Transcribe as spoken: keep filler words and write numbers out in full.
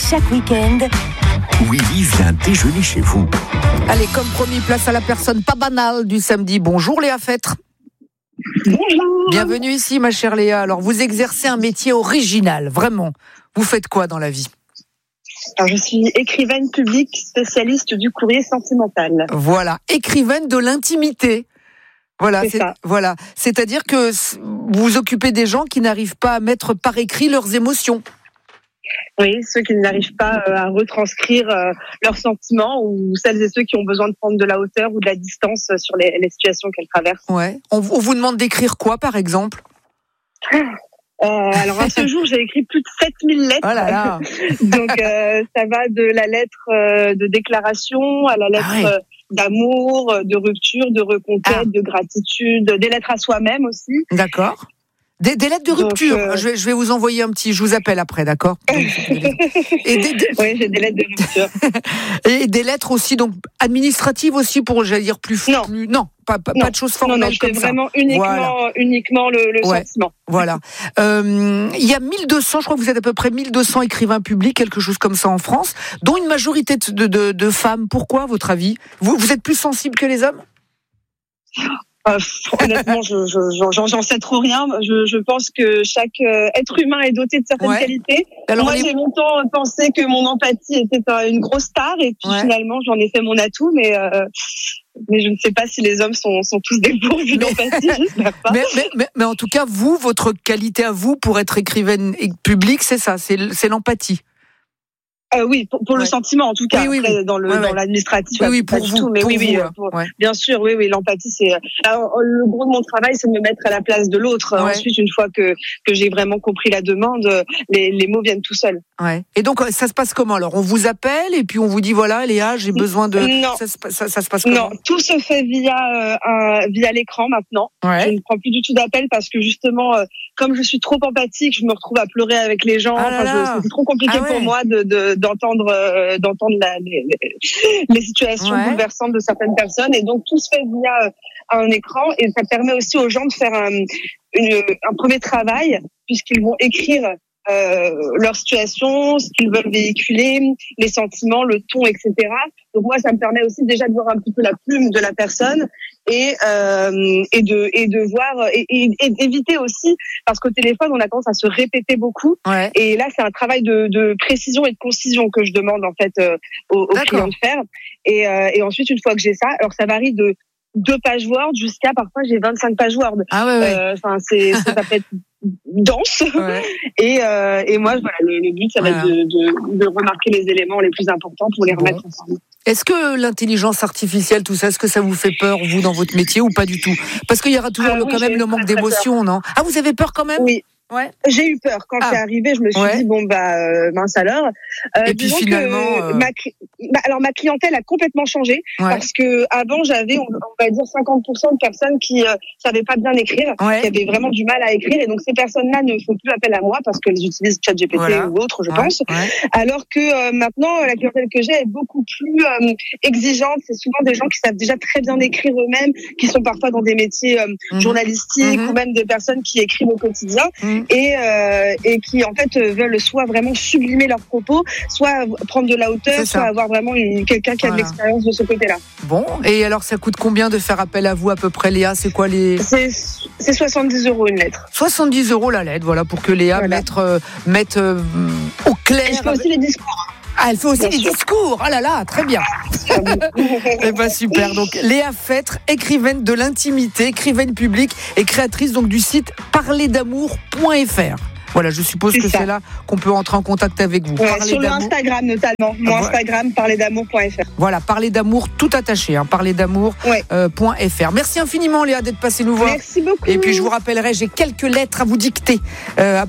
chaque week-end, Willy vient déjeuner chez vous. Allez, comme promis, place à la personne pas banale du samedi. Bonjour Léa Fêtre. Bonjour. Bienvenue ici ma chère Léa. Alors vous exercez un métier original, vraiment. Vous faites quoi dans la vie ? Alors, je suis écrivaine publique spécialiste du courrier sentimental. Voilà, écrivaine de l'intimité. Voilà, c'est c'est, ça. voilà. C'est-à-dire que vous vous occupez des gens qui n'arrivent pas à mettre par écrit leurs émotions. Oui, ceux qui n'arrivent pas euh, à retranscrire euh, leurs sentiments, ou celles et ceux qui ont besoin de prendre de la hauteur ou de la distance sur les, les situations qu'elles traversent. Ouais. On, on vous demande d'écrire quoi, par exemple ? Euh, alors à ce jour, j'ai écrit plus de sept mille lettres. Oh là là. Donc euh, ça va de la lettre euh, de déclaration à la lettre Ah ouais. euh, d'amour, de rupture, de reconquête, Ah. de gratitude, des lettres à soi-même aussi. D'accord. Des, des lettres de Donc, rupture. euh... Je, vais, je vais vous envoyer un petit. Je vous appelle après, d'accord ? Et des, des... Oui, j'ai des lettres de rupture. Et des lettres aussi, donc administratives aussi, pour, j'allais dire, plus. Non. plus non, pas, pas, Non. pas de choses formelles non, non, je fais comme ça. vraiment uniquement, Voilà. uniquement le, le Ouais. sentiment. Voilà. Euh, il y a mille deux cents, je crois que vous êtes à peu près mille deux cents écrivains publics, quelque chose comme ça en France, dont une majorité de, de, de femmes. Pourquoi, à votre avis ? vous, vous êtes plus sensible que les hommes ? Euh, honnêtement, je, je, j'en, j'en sais trop rien. Je, je pense que chaque euh, être humain est doté de certaines Ouais. qualités. Alors, Moi, les... j'ai longtemps pensé que mon empathie était une grosse star, et puis Ouais. finalement, j'en ai fait mon atout, mais euh, mais je ne sais pas si les hommes sont, sont tous dépourvus d'empathie. J'espère pas. mais, mais, mais, mais en tout cas, vous, votre qualité à vous pour être écrivaine publique, c'est ça, c'est, c'est l'empathie. Euh, oui, pour, pour Ouais. le sentiment en tout cas. Oui, oui, Après, oui. dans le Ouais, dans ouais. l'administratif, Oui, oui, pas pour du vous, tout. Mais pour oui, oui, vous, euh, pour- ouais. bien sûr, oui, oui, l'empathie, c'est alors, le gros de mon travail, c'est de me mettre à la place de l'autre. Ouais. Ensuite, une fois que que j'ai vraiment compris la demande, les les mots viennent tout seuls. Ouais. Et donc, ça se passe comment ? Alors, on vous appelle et puis on vous dit, voilà, Léa, j'ai besoin de... Non. Ça, se, ça, ça se passe comment ? Non, tout se fait via euh, un, via l'écran maintenant. Je Ouais. ne prends plus du tout d'appel parce que justement, euh, comme je suis trop empathique, je me retrouve à pleurer avec les gens. Ah là Enfin, là. je, c'est trop compliqué Ah ouais. pour moi de, de d'entendre euh, d'entendre la, les, les situations Ouais. bouleversantes de certaines personnes, et donc tout se fait via euh, un écran, et ça permet aussi aux gens de faire un, une, un premier travail, puisqu'ils vont écrire Euh, leur situation, ce qu'ils veulent véhiculer, les sentiments, le ton, et cetera. Donc moi, ça me permet aussi déjà de voir un petit peu la plume de la personne, et euh, et de et de voir et, et, et d'éviter aussi, parce qu'au téléphone, on a tendance à se répéter beaucoup. Ouais. Et là, c'est un travail de, de précision et de concision que je demande en fait euh, aux, aux D'accord. clients de faire. Et, euh, et ensuite, une fois que j'ai ça, alors ça varie de deux pages Word jusqu'à parfois j'ai vingt-cinq pages Word. Ah ouais, ouais. Enfin, euh, c'est, c'est ça peut être dense. Ouais. Et, euh, et moi, voilà, le, le but, ça va Voilà. être de, de, de remarquer les éléments les plus importants pour les Bon. remettre ensemble. Est-ce que l'intelligence artificielle, tout ça, est-ce que ça vous fait peur, vous, dans votre métier, ou pas du tout ? Parce qu'il y aura toujours Ah le, oui, quand même j'ai le eu manque très, très d'émotion, non ? Ah, vous avez peur quand même ? Oui, Ouais. j'ai eu peur quand Ah. c'est arrivé. Je me suis Ouais. dit bon bah euh, mince alors. Euh, Et puis disons finalement, que euh... ma, cli- bah, alors ma clientèle a complètement changé, Ouais. parce que avant j'avais on, on va dire cinquante pour cent de personnes qui euh, savaient pas bien écrire, Ouais. qui avaient vraiment du mal à écrire, et donc ces personnes-là ne font plus appel à moi parce qu'elles utilisent ChatGPT Voilà. ou autre, je Ouais. pense. Ouais. Alors que euh, maintenant, la clientèle que j'ai est beaucoup plus euh, exigeante. C'est souvent des gens qui savent déjà très bien écrire eux-mêmes, qui sont parfois dans des métiers euh, Mhm. journalistiques, Mhm. ou même des personnes qui écrivent au quotidien, Mhm. et, euh, et qui en fait veulent soit vraiment sublimer leurs propos, soit prendre de la hauteur, C'est ça. soit avoir vraiment une, quelqu'un qui a Voilà. de l'expérience de ce côté-là. Bon, et alors ça coûte combien de faire appel à vous à peu près, Léa ? C'est quoi les... C'est, c'est soixante-dix euros une lettre. soixante-dix euros la lettre, voilà, pour que Léa Voilà. mette, euh, mette euh, au clair... Et je fais aussi les discours. Ah, elle fait aussi Bien les sûr. discours. Ah là là, très bien. Eh ben super. Donc Léa Fêtre, écrivaine de l'intimité, écrivaine publique et créatrice donc du site parler d'amour point f r. Voilà, je suppose C'est que ça. c'est là qu'on peut entrer en contact avec vous. Ouais, Parler sur le d'amour. Instagram notamment. Mon Ah, ouais. Instagram, parler d'amour point f r. Voilà, parler d'amour tout attaché, hein, parler d'amour Ouais. euh, point f r. Merci infiniment Léa d'être passée nous voir. Merci beaucoup. Et puis je vous rappellerai, j'ai quelques lettres à vous dicter. Euh,